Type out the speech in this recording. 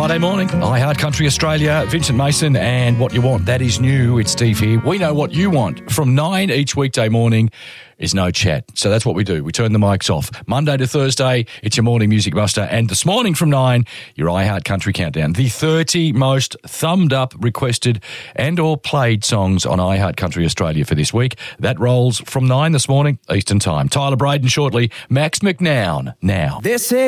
Friday morning. iHeart Country Australia, Vincent Mason and What You Want. That is new. It's Steve here. We know what you want. From 9 each weekday morning is No Chat. So that's what we do. We turn the mics off. Monday to Thursday, it's your morning music buster. And this morning from 9, your iHeart Country Countdown. The 30 most thumbed up, requested and or played songs on iHeart Country Australia for this week. That rolls from 9 this morning, Eastern Time. Tyler Braden shortly. Max McNown now.